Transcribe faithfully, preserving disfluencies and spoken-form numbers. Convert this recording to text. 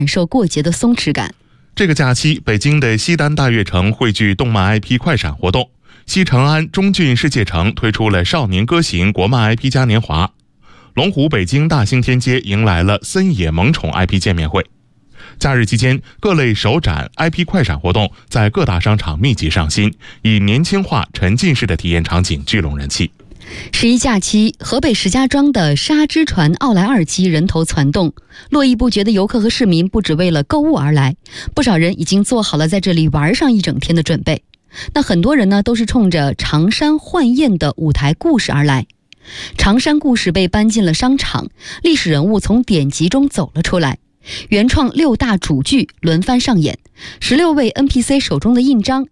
感受过节的松弛感。 这个假期，北京的西单大悦城汇聚动漫 I P 快闪活动，西成安中郡世界城推出了少年歌行国漫 I P 嘉年华，龙湖北京大兴天街迎来了森野萌宠 I P 见面会。假日期间，各类首展 I P 快闪活动在各大商场密集上新，以年轻化沉浸式的体验场景聚拢人气。 十一假期，河北石家庄的沙之船奥莱二期人头攒动，络绎不绝的游客和市民不只为了购物而来，不少人已经做好了在这里玩上一整天的准备。那很多人呢，都是冲着常山幻宴的舞台故事而来。常山故事被搬进了商场，历史人物从典籍中走了出来，原创六大主剧轮番上演，十六位 N P C 手中的印章